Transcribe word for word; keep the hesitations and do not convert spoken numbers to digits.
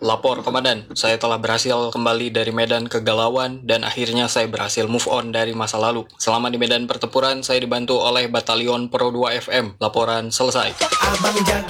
Lapor komandan, saya telah berhasil kembali dari medan kegalauan dan akhirnya saya berhasil move on dari masa lalu. Selama di medan pertempuran, saya dibantu oleh Batalion Pro dua F M. Laporan selesai.